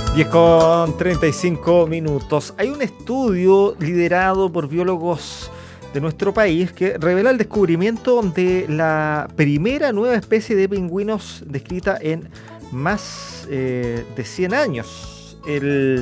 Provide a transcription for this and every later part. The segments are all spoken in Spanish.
10:35. Hay un estudio liderado por biólogos de nuestro país que revela el descubrimiento de la primera nueva especie de pingüinos descrita en más de 100 años. El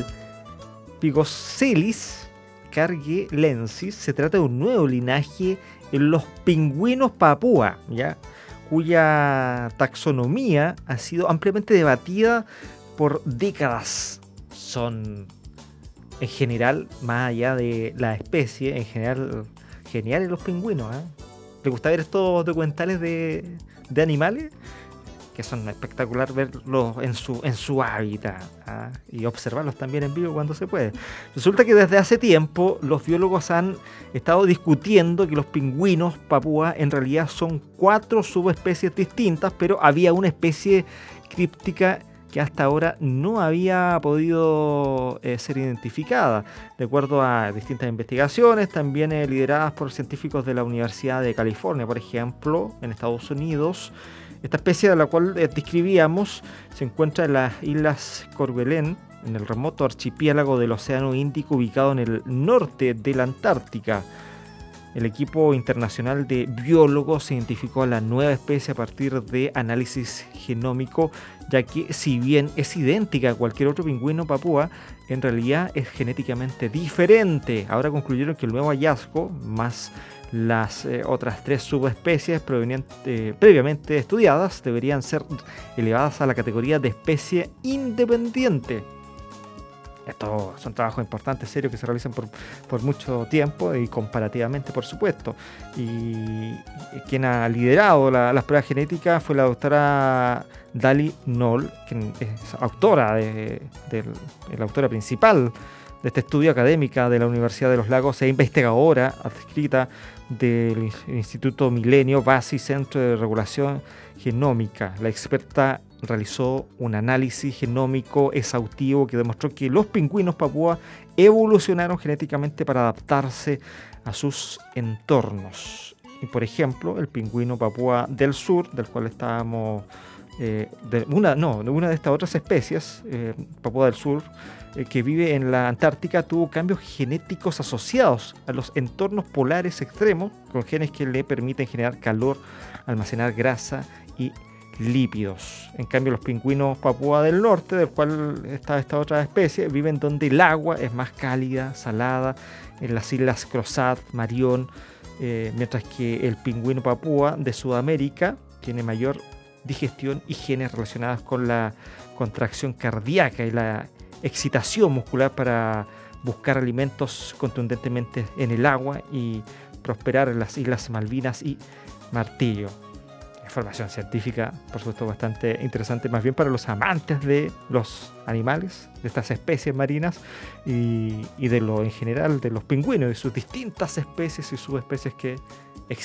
Pygocelis cargelensis se trata de un nuevo linaje en los pingüinos papúa, ¿ya?, cuya taxonomía ha sido ampliamente debatida por décadas. Son, en general, más allá de la especie, en general, geniales los pingüinos, ¿eh? ¿Te gusta ver estos documentales de animales? Que son espectacular verlos en su hábitat, ¿ah? Y observarlos también en vivo cuando se puede. Resulta que desde hace tiempo los biólogos han estado discutiendo que los pingüinos papúa en realidad son 4 subespecies distintas, pero había una especie críptica que hasta ahora no había podido ser identificada. De acuerdo a distintas investigaciones, también lideradas por científicos de la Universidad de California, por ejemplo, en Estados Unidos, esta especie de la cual describíamos se encuentra en las Islas Kerguelen, en el remoto archipiélago del Océano Índico ubicado en el norte de la Antártica. El equipo internacional de biólogos identificó a la nueva especie a partir de análisis genómico, ya que si bien es idéntica a cualquier otro pingüino papúa, en realidad es genéticamente diferente. Ahora concluyeron que el nuevo hallazgo, más las otras 3 subespecies previamente estudiadas, deberían ser elevadas a la categoría de especie independiente. Estos son trabajos importantes, serios, que se realizan por mucho tiempo y comparativamente, por supuesto. Y quien ha liderado las pruebas genéticas fue la doctora Dali Knoll, quien es autora la autora principal de este estudio, académica de la Universidad de los Lagos e investigadora adscrita del Instituto Milenio Base y Centro de Regulación Genómica. La experta realizó un análisis genómico exhaustivo que demostró que los pingüinos papúa evolucionaron genéticamente para adaptarse a sus entornos. Y por ejemplo, el pingüino papúa del sur, del cual estábamos una de estas otras especies, papúa del sur, que vive en la Antártica, tuvo cambios genéticos asociados a los entornos polares extremos, con genes que le permiten generar calor, almacenar grasa y lípidos. En cambio, los pingüinos papúa del norte, del cual está esta otra especie, viven donde el agua es más cálida, salada, en las islas Crozat, Marión, mientras que el pingüino papúa de Sudamérica tiene mayor digestión y genes relacionados con la contracción cardíaca y la excitación muscular para buscar alimentos contundentemente en el agua y prosperar en las Islas Malvinas y Martillo. Información científica, por supuesto, bastante interesante, más bien para los amantes de los animales, de estas especies marinas y de lo en general de los pingüinos y sus distintas especies y subespecies que